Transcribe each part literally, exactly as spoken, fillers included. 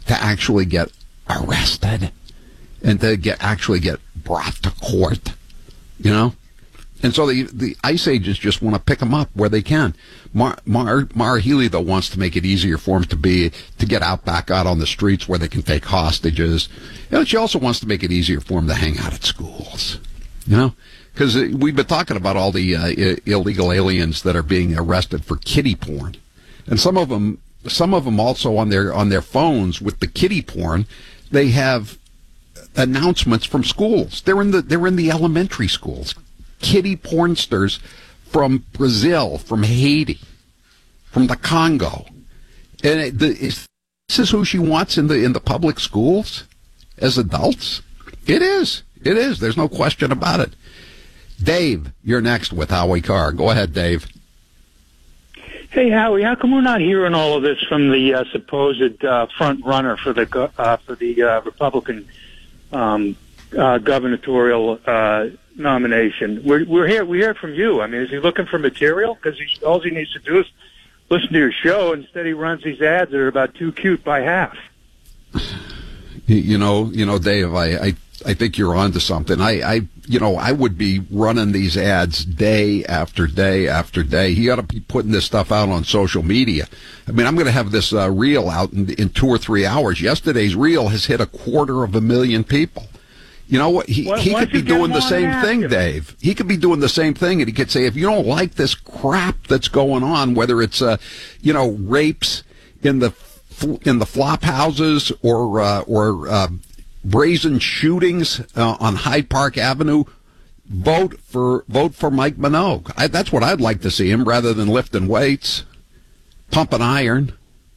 to actually get arrested and to get actually get brought to court, you know? And so the the ICE agents just want to pick them up where they can. Mar, Mar, Mara Healy, though, wants to make it easier for them to be to get out back out on the streets where they can take hostages. And she also wants to make it easier for them to hang out at schools, you know? Because we've been talking about all the uh, I- illegal aliens that are being arrested for kiddie porn, and some of them, some of them also on their on their phones with the kiddie porn, they have announcements from schools. They're in the they're in the elementary schools. Kiddie pornsters from Brazil, from Haiti, from the Congo, and it, the, is, this is who she wants in the in the public schools as adults. It is. It is. There's no question about it. Dave, you're next with Howie Carr. Go ahead, Dave. Hey, Howie, how come we're not hearing all of this from the uh, supposed uh, front runner for the uh, for the uh, Republican um, uh, gubernatorial uh, nomination? We're we're here. We hear it from you. I mean, is he looking for material? Because all he needs to do is listen to your show. Instead, he runs these ads that are about too cute by half. You know, you know, Dave, I, I, I think you're onto something. I, I, you know, I would be running these ads day after day after day. He ought to be putting this stuff out on social media. I mean, I'm going to have this uh, reel out in, in two or three hours. Yesterday's reel has hit a quarter of a million people. You know what? He, Why, he could be doing the same thing, him? Dave. He could be doing the same thing, and he could say, if you don't like this crap that's going on, whether it's, uh, you know, rapes in the in the flop houses or uh, or uh, brazen shootings uh, on Hyde Park Avenue, vote for vote for Mike Minogue. I, that's what I'd like to see him, rather than lifting weights, pumping iron.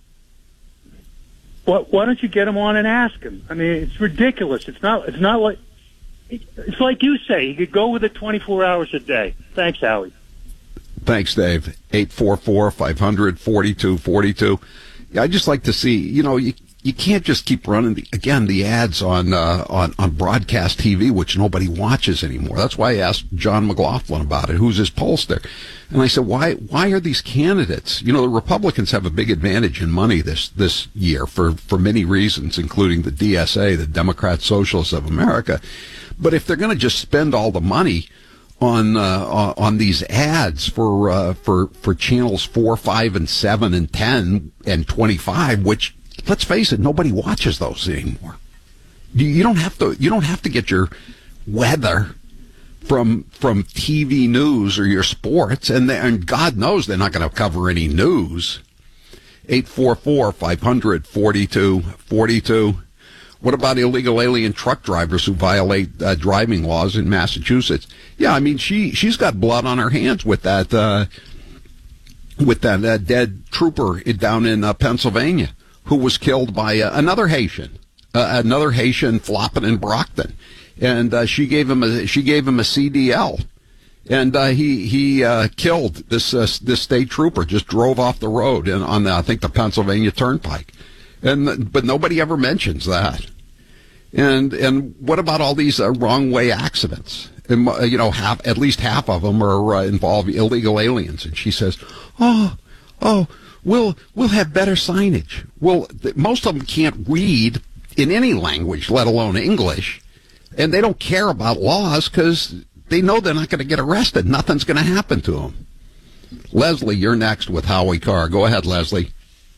Well, why don't you get him on and ask him? I mean, it's ridiculous. It's not. It's not like. It's like you say. He could go with it twenty-four hours a day. Thanks, Howie. Thanks, Dave. eight four four, five hundred, forty-two forty-two. Yeah, I just like to see, you know, you you can't just keep running the, again the ads on uh, on on broadcast T V, which nobody watches anymore. That's why I asked John McLaughlin about it, who's his pollster, and I said, why why are these candidates? You know, the Republicans have a big advantage in money this this year for for many reasons, including the D S A, the Democrat Socialists of America. But if they're going to just spend all the money on uh, on these ads for uh, for for channels four, five, and seven, and ten, and twenty-five, which, let's face it, nobody watches those anymore. You, you don't have to you don't have to get your weather from from T V news or your sports, and they, and God knows they're not going to cover any news. eight four four, five hundred, forty-two forty-two. What about illegal alien truck drivers who violate uh, driving laws in Massachusetts? Yeah, I mean, she she's got blood on her hands with that uh, with that uh, dead trooper down in uh, Pennsylvania who was killed by uh, another Haitian, uh, another Haitian flopping in Brockton, and uh, she gave him a she gave him a C D L, and uh, he he uh, killed this uh, this state trooper. Just drove off the road and on the, I think the Pennsylvania Turnpike. And but nobody ever mentions that. And and what about all these uh, wrong way accidents? And, uh, you know, half at least half of them are uh, involve illegal aliens. And she says, "Oh, oh, we'll we'll have better signage." Well, th- most of them can't read in any language, let alone English, and they don't care about laws because they know they're not going to get arrested. Nothing's going to happen to them. Leslie, you're next with Howie Carr. Go ahead, Leslie.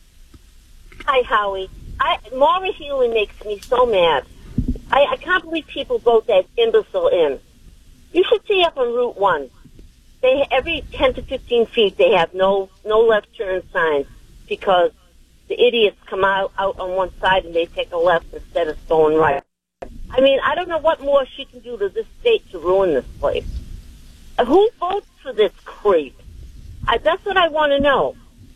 Hi, Howie. I, Maura Healey makes me so mad. I, I can't believe people vote that imbecile in. You should see up on Route One. They every ten to fifteen feet they have no no left turn signs because the idiots come out out on one side and they take a left instead of going right. I mean, I don't know what more she can do to this state to ruin this place. Uh, who votes for this creep? I, that's what I want to know.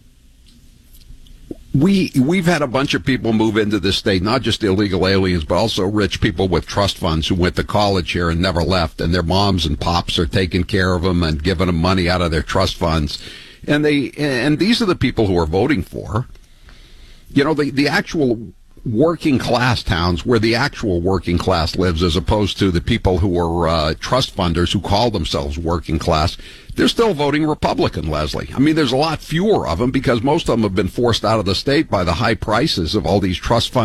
We, we've had a bunch of people move into this state, not just illegal aliens, but also rich people with trust funds who went to college here and never left, and their moms and pops are taking care of them and giving them money out of their trust funds. And they, and these are the people who are voting for, you know, the, the actual working class towns where the actual working class lives, as opposed to the people who are uh, trust funders who call themselves working class. They're still voting Republican, Leslie. I mean, there's a lot fewer of them because most of them have been forced out of the state by the high prices of all these trust fund